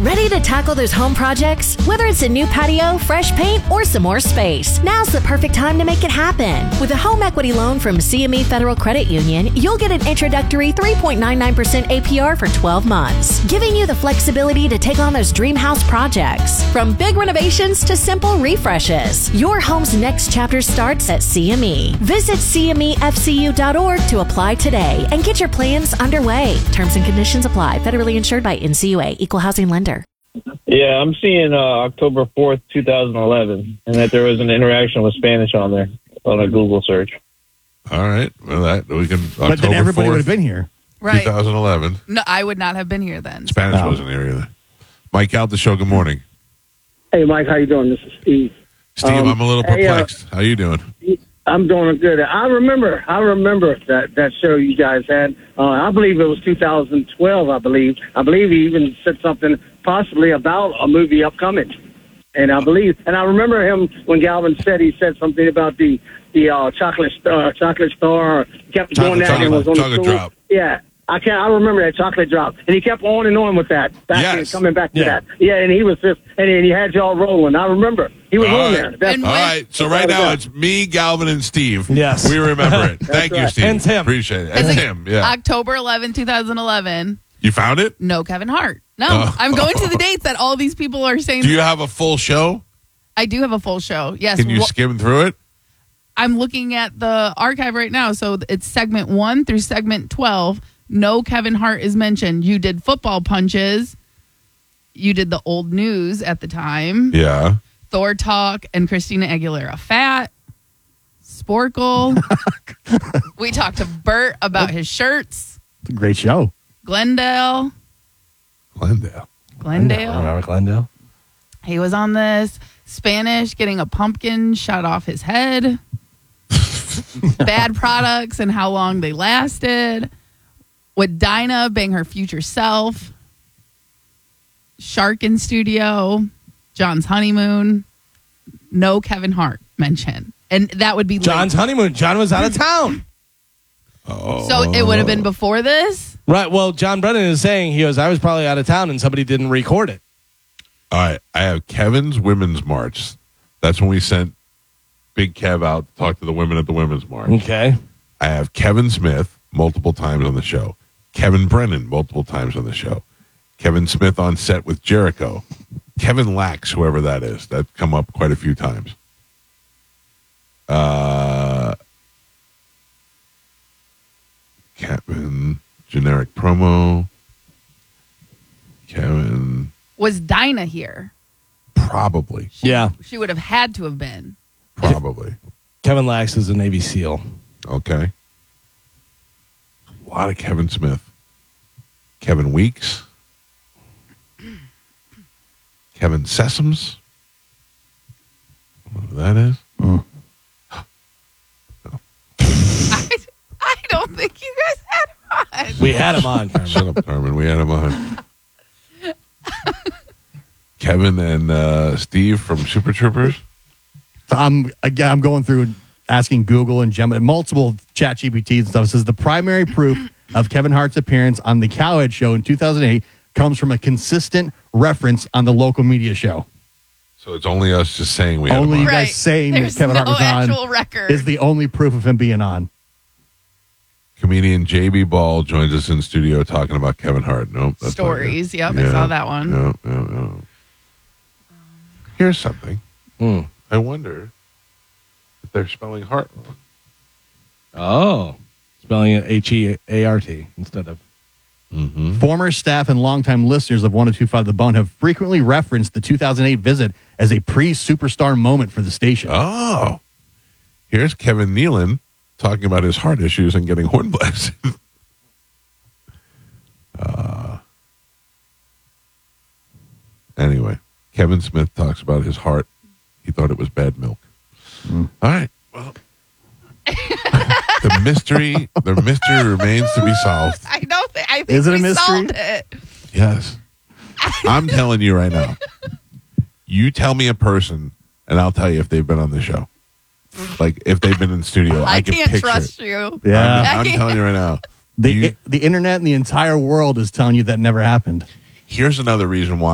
Ready to tackle those home projects? Whether it's a new patio, fresh paint, or some more space, now's the perfect time to make it happen. With a home equity loan from CME Federal Credit Union, you'll get an introductory 3.99% APR for 12 months, giving you the flexibility to take on those dream house projects. From big renovations to simple refreshes, your home's next chapter starts at CME. Visit CMEFCU.org to apply today and get your plans underway. Terms and conditions apply. Federally insured by NCUA. Equal housing lender. Yeah, I'm seeing October 4th, 2011, and that there was an interaction with Spanish on there on a Google search. All right. Well, that we can. But then everybody would have been here. Right. 2011. No, I would not have been here then. Spanish wasn't here either. Mike out the show. Good morning. Hey, Mike, how you doing? This is Steve. Steve, I'm a little perplexed. How you doing? I'm doing good. I remember that show you guys had. I believe it was 2012. I believe he even said something possibly about a movie upcoming. And I remember him when Galvin said something about the chocolate star. He kept doing that and was on the stool. Drop. Yeah. I remember that chocolate drop, and he kept on and on with that. Coming back to that. Yeah, and he was just, and he had y'all rolling. I remember he was on there. All right. So right now it's me, Galvin, and Steve. Yes, we remember it. Thank you, Steve. And Tim. Appreciate it. And Tim. Yeah. October 11, 2011. You found it? No Kevin Hart. No, I'm going to the dates that all these people are saying. Do you have a full show? I do have a full show. Yes. Can you skim through it? I'm looking at the archive right now. So it's segment 1 through segment 12. No Kevin Hart is mentioned. You did football punches. You did the old news at the time. Yeah. Thor Talk and Christina Aguilera Fat. Sporkle. We talked to Bert about his shirts. It's a great show. Glendale. I remember Glendale. He was on this. Spanish getting a pumpkin shot off his head. Bad products and how long they lasted. Would Dinah bang her future self? Shark in studio. John's honeymoon. No Kevin Hart mentioned. And that would be John's honeymoon. John was out of town. Oh. So it would have been before this? Right. Well, John Brennan is saying I was probably out of town and somebody didn't record it. All right. I have Kevin's Women's March. That's when we sent Big Kev out to talk to the women at the Women's March. Okay. I have Kevin Smith multiple times on the show. Kevin Brennan multiple times on the show. Kevin Smith on set with Jericho. Kevin Lax, whoever that is. That's come up quite a few times. Kevin, generic promo. Kevin. Was Dinah here? Probably. Yeah. She would have had to have been. Probably. Kevin Lax is a Navy SEAL. Okay. A lot of Kevin Smith. Kevin Weeks. Kevin Sessoms. Whatever that is. I don't think you guys had him on. We had him on. Shut up, Carmen. We had him on. Kevin and Steve from Super Troopers. I'm going through asking Google and Gemma, multiple chat GPTs and stuff. It says the primary proof of Kevin Hart's appearance on the Cowhead Show in 2008 comes from a consistent reference on the local media show. So it's only us just saying we had Only him you on. guys saying There's that Kevin Hart was actual on record. is the only proof of him being on. Comedian JB Ball joins us in studio talking about Kevin Hart. Nope. That's Stories. not it. Yep, I saw that one. No. Here's something. I wonder if they're spelling Hart wrong. Oh. Spelling it H-E-A-R-T instead of. Former staff and longtime listeners of 102.5 The Bone have frequently referenced the 2008 visit as a pre-superstar moment for the station. Oh. Here's Kevin Nealon talking about his heart issues and getting horn blasted. Anyway, Kevin Smith talks about his heart. He thought it was bad milk. All right. Well, the mystery remains to be solved. I think Is it a we mystery? solved it. Yes. I'm telling you right now. You tell me a person, and I'll tell you if they've been on the show. Like, if they've been in studio. I can can't picture trust it. you. Yeah. I'm telling you right now. The internet and the entire world is telling you that never happened. Here's another reason why